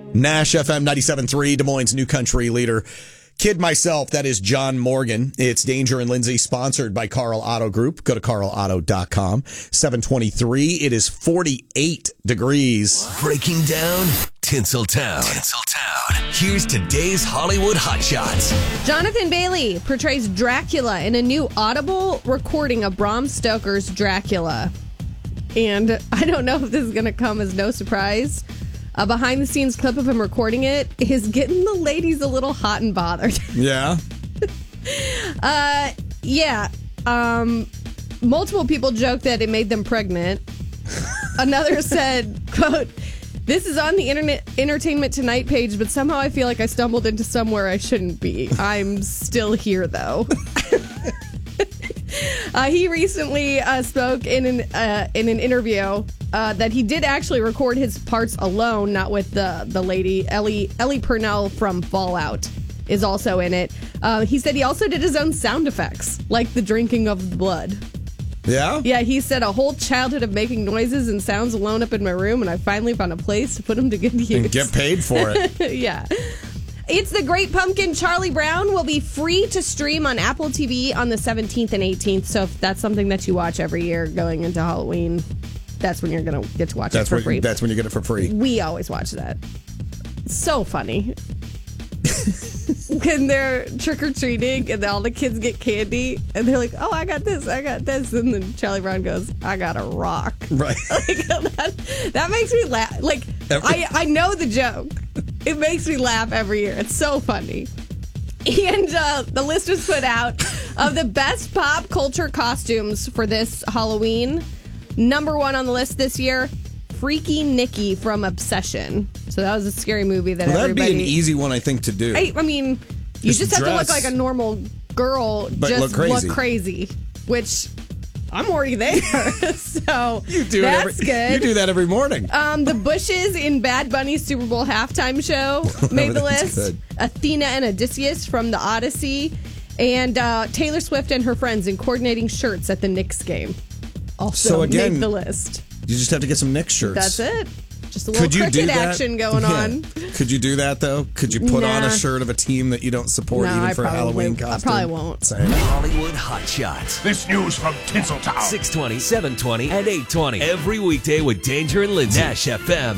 Nash FM 97.3, Des Moines' new country leader. Kid myself, that is John Morgan. It's Danger and Lindsay, sponsored by Carl Auto Group. Go to carlauto.com. 723. It is 48 degrees. Breaking down Tinseltown. Here's today's Hollywood Hotshots. Jonathan Bailey portrays Dracula in a new Audible recording of Bram Stoker's Dracula. And I don't know if this is going to come as no surprise. A behind-the-scenes clip of him recording it is getting the ladies a little hot and bothered. Yeah? Yeah. Multiple people joked that it made them pregnant. Another said, quote, "This is on the Entertainment Tonight page, but somehow I feel like I stumbled into somewhere I shouldn't be. I'm still here, though." He recently spoke in an interview that he did actually record his parts alone, not with the lady. Ellie Purnell from Fallout is also in it. He said he also did his own sound effects, like the drinking of the blood. Yeah? Yeah, he said a whole childhood of making noises and sounds alone up in my room, and I finally found a place to put them to good use. And get paid for it. Yeah. It's The Great Pumpkin. Charlie Brown will be free to stream on Apple TV on the 17th and 18th. So if that's something that you watch every year going into Halloween, that's when you're going to get to watch it for free. That's when you get it for free. We always watch that. So funny. When they're trick-or-treating and all the kids get candy and they're like, "Oh, I got this. And then Charlie Brown goes, "I got a rock." Right. That makes me laugh. Like, I know the joke. It makes me laugh every year. It's so funny. And the list was put out of the best pop culture costumes for this Halloween. Number one on the list this year, Freaky Nikki from Obsession. So that was a scary movie that that'd everybody... be an easy one, I think, to do. I mean, you just have to look like a normal girl, but just look crazy. Which... I'm already there, so that's good. You do that every morning. The Bushes in Bad Bunny's Super Bowl halftime show made the list. Good. Athena and Odysseus from the Odyssey, and Taylor Swift and her friends in coordinating shirts at the Knicks game. Also made the list. You just have to get some Knicks shirts. That's it. Just a little cricket action going on. Could you do that, though? Could you put on a shirt of a team that you don't support even for a Halloween costume? I probably won't. Hollywood Hotshots. This news from Tinseltown. 620, 720, and 820. Every weekday with Danger and Lindsay. Nash FM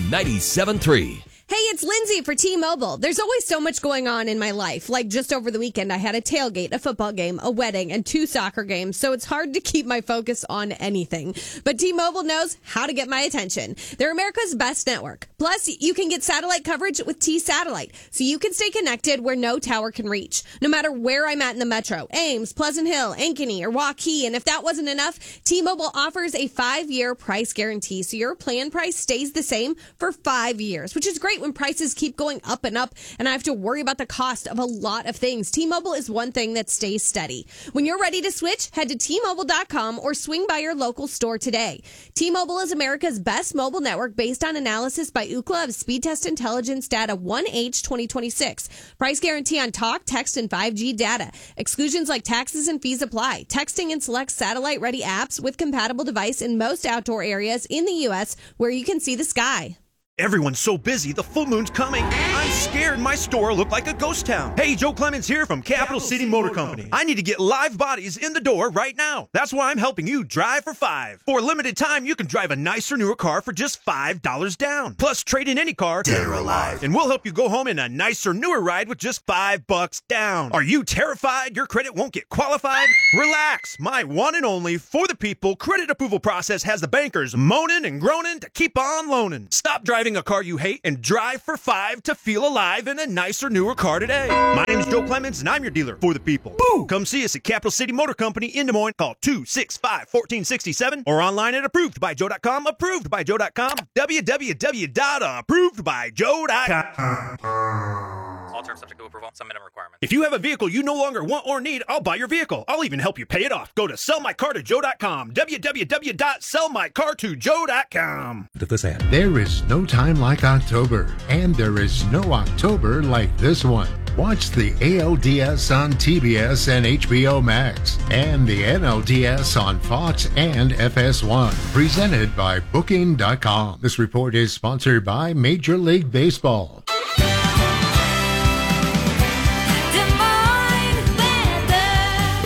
97.3. Hey, it's Lindsay for T-Mobile. There's always so much going on in my life. Like just over the weekend, I had a tailgate, a football game, a wedding, and 2 soccer games. So it's hard to keep my focus on anything. But T-Mobile knows how to get my attention. They're America's best network. Plus, you can get satellite coverage with T-Satellite. So you can stay connected where no tower can reach. No matter where I'm at in the metro, Ames, Pleasant Hill, Ankeny, or Waukee. And if that wasn't enough, T-Mobile offers a 5-year price guarantee. So your plan price stays the same for 5 years, which is great when prices keep going up and up and I have to worry about the cost of a lot of things. T-Mobile is one thing that stays steady. When you're ready to switch, head to T-Mobile.com or swing by your local store today. T-Mobile is America's best mobile network based on analysis by Ookla of Speed Test Intelligence data 1H 2026. Price guarantee on talk, text, and 5G data. Exclusions like taxes and fees apply. Texting and select satellite-ready apps with compatible device in most outdoor areas in the U.S. where you can see the sky. Everyone's so busy, the full moon's coming. I'm scared my store will look like a ghost town. Hey, Joe Clemens here from Capital City Motor Company. I need to get live bodies in the door right now. That's why I'm helping you drive for $5. For a limited time, you can drive a nicer, newer car for just $5 down. Plus, trade in any car, dead or alive, and we'll help you go home in a nicer, newer ride with just $5 down. Are you terrified your credit won't get qualified? Relax. My one and only for the people credit approval process has the bankers moaning and groaning to keep on loaning. Stop driving a car you hate and drive for $5 to feel alive in a nicer, newer car today. My name's Joe Clemens and I'm your dealer for the people. Boo! Come see us at Capital City Motor Company in Des Moines. Call 265-1467 or online at approvedbyjoe.com. Approvedbyjoe.com. www.approvedbyjoe.com. All terms subject to approval. Some minimum requirements. If you have a vehicle you no longer want or need, I'll buy your vehicle. I'll even help you pay it off. Go to sellmycar2joe.com. www.sellmycar2joe.com. There is no time like October, and there is no October like this one. Watch the ALDS on TBS and HBO Max, and the NLDS on Fox and FS1. Presented by Booking.com. This report is sponsored by Major League Baseball.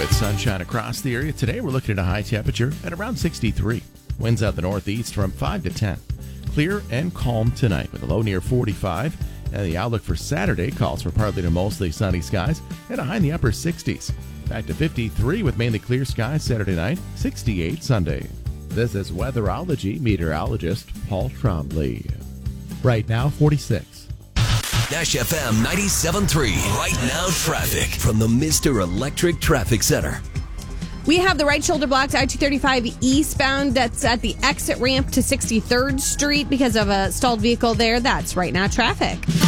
with sunshine across the area. Today we're looking at a high temperature at around 63. Winds out the northeast from 5 to 10. Clear and calm tonight with a low near 45. And the outlook for Saturday calls for partly to mostly sunny skies and a high in the upper 60s. Back to 53 with mainly clear skies Saturday night, 68 Sunday. This is weatherology meteorologist Paul Trombley. Right now, 46. Nash FM 97.3. Right now traffic from the Mr. Electric Traffic Center. We have the right shoulder blocked I-235 eastbound. That's at the exit ramp to 63rd Street because of a stalled vehicle there. That's Right Now traffic.